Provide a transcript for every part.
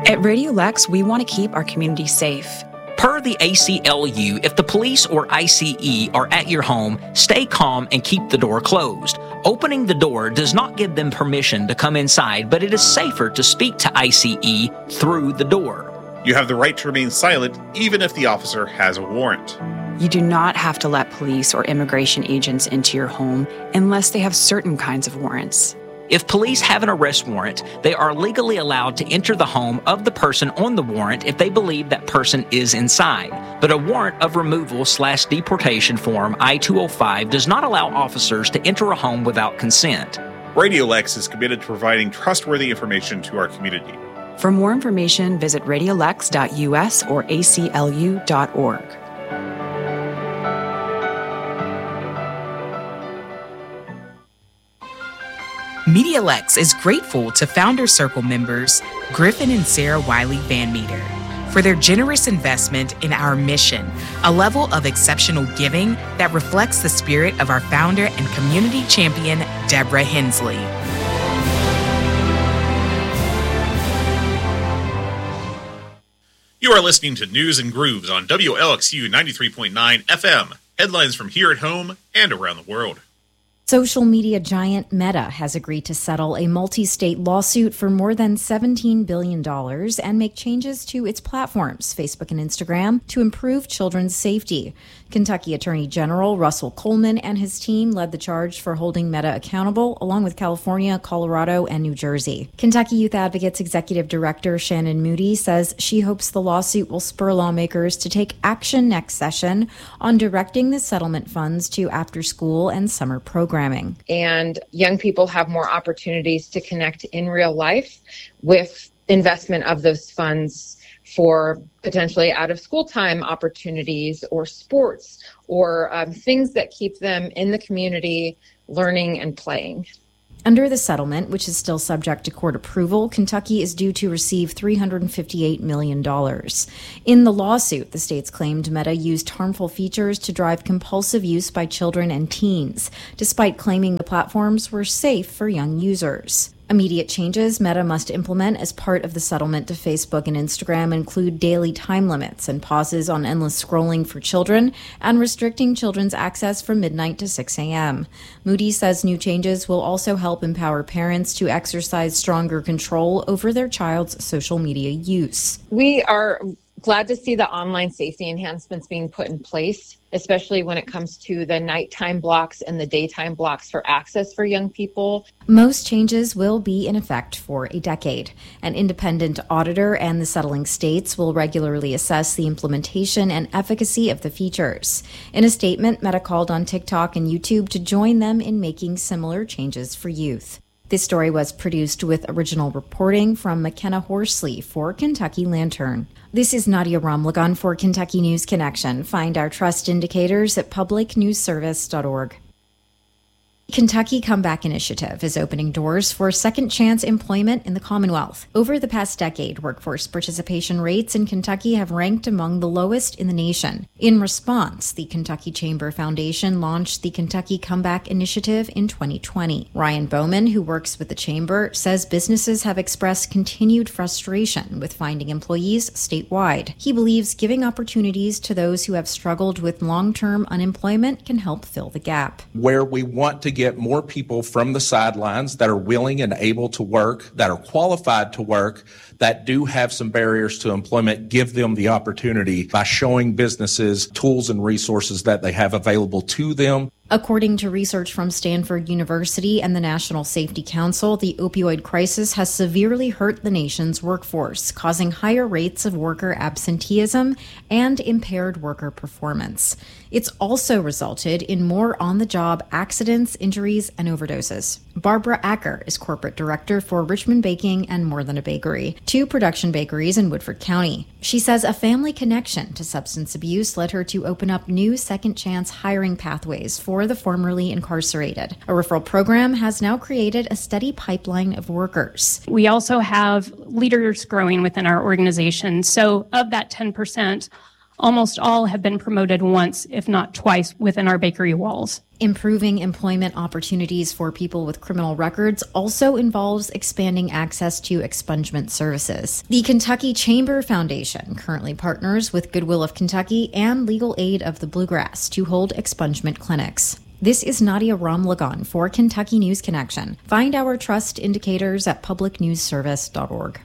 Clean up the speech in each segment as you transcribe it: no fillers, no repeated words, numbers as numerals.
At Radio Lex, we want to keep our community safe. Per the ACLU, if the police or ICE are at your home, stay calm and keep the door closed. Opening the door does not give them permission to come inside, but it is safer to speak to ICE through the door. You have the right to remain silent even if the officer has a warrant. You do not have to let police or immigration agents into your home unless they have certain kinds of warrants. If police have an arrest warrant, they are legally allowed to enter the home of the person on the warrant if they believe that person is inside. But a warrant of removal/deportation form I-205 does not allow officers to enter a home without consent. Radio Lex is committed to providing trustworthy information to our community. For more information, visit radiolex.us or aclu.org. MediaLex is grateful to Founder Circle members Griffin and Sarah Wiley Van Meter for their generous investment in our mission, a level of exceptional giving that reflects the spirit of our founder and community champion, Deborah Hensley. You are listening to News and Grooves on WLXU 93.9 FM. Headlines from here at home and around the world. Social media giant Meta has agreed to settle a multi-state lawsuit for more than $17 billion and make changes to its platforms, Facebook and Instagram, to improve children's safety. Kentucky Attorney General Russell Coleman and his team led the charge for holding Meta accountable, along with California, Colorado, and New Jersey. Kentucky Youth Advocates Executive Director Shannon Moody says she hopes the lawsuit will spur lawmakers to take action next session on directing the settlement funds to after-school and summer programming. And young people have more opportunities to connect in real life with investment of those funds for potentially out-of-school time opportunities or sports or things that keep them in the community learning and playing. Under the settlement, which is still subject to court approval, Kentucky is due to receive $358 million. In the lawsuit, the states claimed Meta used harmful features to drive compulsive use by children and teens, despite claiming the platforms were safe for young users. Immediate changes Meta must implement as part of the settlement to Facebook and Instagram include daily time limits and pauses on endless scrolling for children and restricting children's access from midnight to 6 a.m. Moody says new changes will also help empower parents to exercise stronger control over their child's social media use. We are glad to see the online safety enhancements being put in place, especially when it comes to the nighttime blocks and the daytime blocks for access for young people. Most changes will be in effect for a decade. An independent auditor and the settling states will regularly assess the implementation and efficacy of the features. In a statement, Meta called on TikTok and YouTube to join them in making similar changes for youth. This story was produced with original reporting from McKenna Horsley for Kentucky Lantern. This is Nadia Ramlagan for Kentucky News Connection. Find our trust indicators at publicnewsservice.org. Kentucky Comeback Initiative is opening doors for second chance employment in the Commonwealth. Over the past decade, workforce participation rates in Kentucky have ranked among the lowest in the nation. In response, the Kentucky Chamber Foundation launched the Kentucky Comeback Initiative in 2020. Ryan Bowman, who works with the Chamber, says businesses have expressed continued frustration with finding employees statewide. He believes giving opportunities to those who have struggled with long-term unemployment can help fill the gap. Where we want to get more people from the sidelines that are willing and able to work, that are qualified to work, that do have some barriers to employment, give them the opportunity by showing businesses tools and resources that they have available to them. According to research from Stanford University and the National Safety Council, the opioid crisis has severely hurt the nation's workforce, causing higher rates of worker absenteeism and impaired worker performance. It's also resulted in more on-the-job accidents, injuries, and overdoses. Barbara Acker is corporate director for Richmond Baking and More Than a Bakery, two production bakeries in Woodford County. She says a family connection to substance abuse led her to open up new second chance hiring pathways for the formerly incarcerated. A referral program has now created a steady pipeline of workers. We also have leaders growing within our organization. So of that 10%, Almost all have been promoted once, if not twice, within our bakery walls. Improving employment opportunities for people with criminal records also involves expanding access to expungement services. The Kentucky Chamber Foundation currently partners with Goodwill of Kentucky and Legal Aid of the Bluegrass to hold expungement clinics. This is Nadia Ramlagan for Kentucky News Connection. Find our trust indicators at publicnewsservice.org.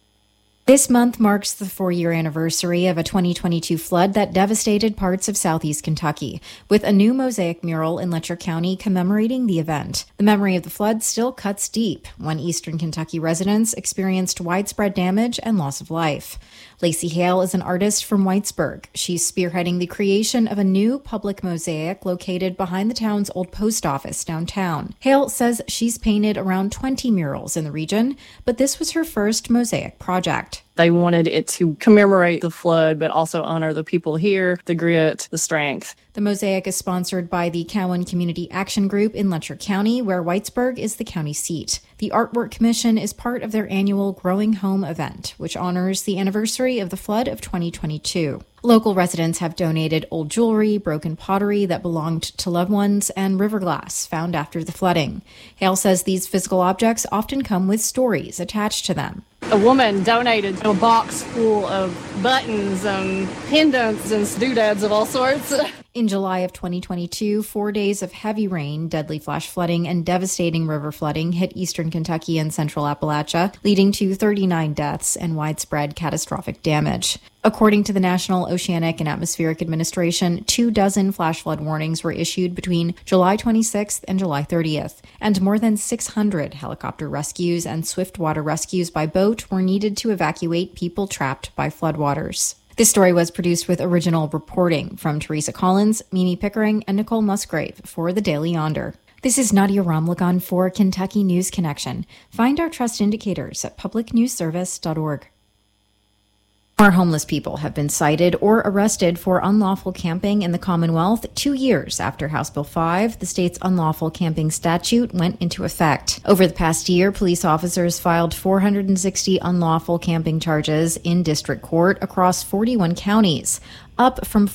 This month marks the 4-year anniversary of a 2022 flood that devastated parts of southeast Kentucky, with a new mosaic mural in Letcher County commemorating the event. The memory of the flood still cuts deep when eastern Kentucky residents experienced widespread damage and loss of life. Lacey Hale is an artist from Whitesburg. She's spearheading the creation of a new public mosaic located behind the town's old post office downtown. Hale says she's painted around 20 murals in the region, but this was her first mosaic project. They wanted it to commemorate the flood, but also honor the people here, the grit, the strength. The mosaic is sponsored by the Cowan Community Action Group in Letcher County, where Whitesburg is the county seat. The Artwork Commission is part of their annual Growing Home event, which honors the anniversary of the flood of 2022. Local residents have donated old jewelry, broken pottery that belonged to loved ones, and river glass found after the flooding. Hale says these physical objects often come with stories attached to them. A woman donated a box full of buttons and pendants and doodads of all sorts. In July of 2022, 4 days of heavy rain, deadly flash flooding, and devastating river flooding hit eastern Kentucky and central Appalachia, leading to 39 deaths and widespread catastrophic damage. According to the National Oceanic and Atmospheric Administration, 24 flash flood warnings were issued between July 26th and July 30th, and more than 600 helicopter rescues and swift water rescues by boat were needed to evacuate people trapped by floodwaters. This story was produced with original reporting from Teresa Collins, Mimi Pickering, and Nicole Musgrave for the Daily Yonder. This is Nadia Ramlagan for Kentucky News Connection. Find our trust indicators at publicnewsservice.org. More homeless people have been cited or arrested for unlawful camping in the Commonwealth 2 years after House Bill 5, the state's unlawful camping statute, went into effect. Over the past year, police officers filed 460 unlawful camping charges in district court across 41 counties, up from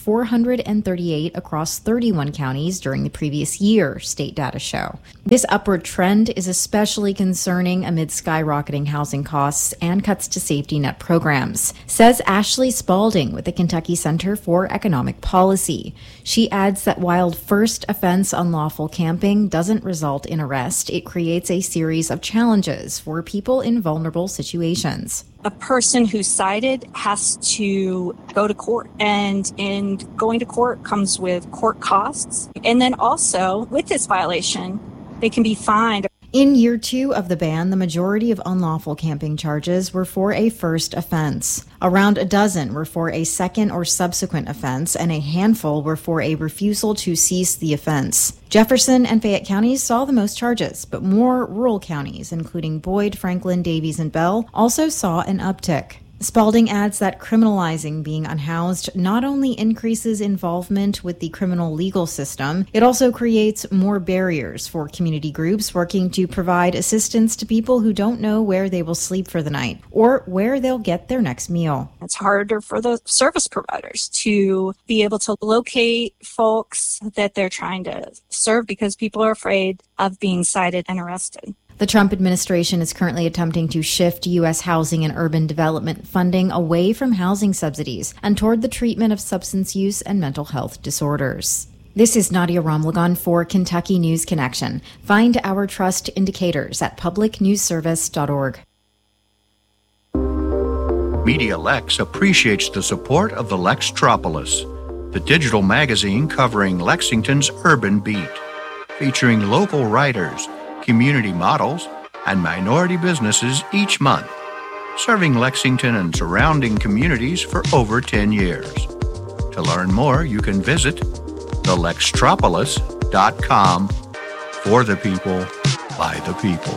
438 across 31 counties during the previous year, state data show. This upward trend is especially concerning amid skyrocketing housing costs and cuts to safety net programs, says Ashley Spalding with the Kentucky Center for Economic Policy. She adds that while first offense unlawful camping doesn't result in arrest, it creates a series of challenges for people in vulnerable situations. A person who's cited has to go to court, and in going to court comes with court costs. And then also, with this violation, they can be fined. In year 2 of the ban, the majority of unlawful camping charges were for a first offense. Around a dozen were for a second or subsequent offense, and a handful were for a refusal to cease the offense. Jefferson and Fayette counties saw the most charges, but more rural counties, including Boyd, Franklin, Davies, and Bell, also saw an uptick. Spalding adds that criminalizing being unhoused not only increases involvement with the criminal legal system, it also creates more barriers for community groups working to provide assistance to people who don't know where they will sleep for the night or where they'll get their next meal. It's harder for the service providers to be able to locate folks that they're trying to serve because people are afraid of being cited and arrested. The Trump administration is currently attempting to shift U.S. housing and urban development funding away from housing subsidies and toward the treatment of substance use and mental health disorders. This is Nadia Ramlagan for Kentucky News Connection. Find our trust indicators at publicnewsservice.org. Media Lex appreciates the support of the Lextropolis, the digital magazine covering Lexington's urban beat, featuring local writers, community models, and minority businesses each month, serving Lexington and surrounding communities for over 10 years. To learn more, you can visit thelextropolis.com. For the people, by the people.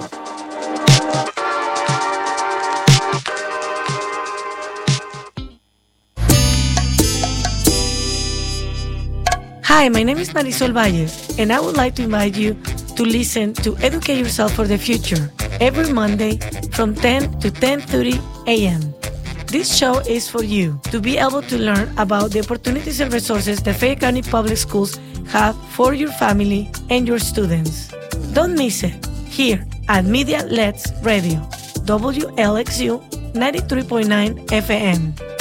Hi, my name is Marisol Valles, and I would like to invite you to listen to Educate Yourself for the Future every Monday from 10 to 10:30 a.m. This show is for you to be able to learn about the opportunities and resources that Fayette County Public Schools have for your family and your students. Don't miss it here at Media Let's Radio, WLXU 93.9 FM.